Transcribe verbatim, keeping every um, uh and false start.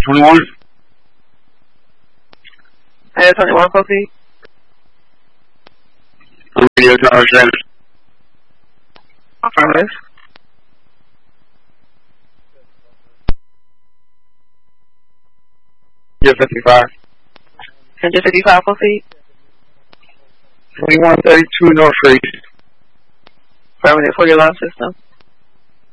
twenty-one. Area twenty-one, proceed. Radio Tower seven. Affirmative. Year fifty-five. Center fifty-five, proceed. twenty-one thirty-two North Street. Affirmative for your alarm system.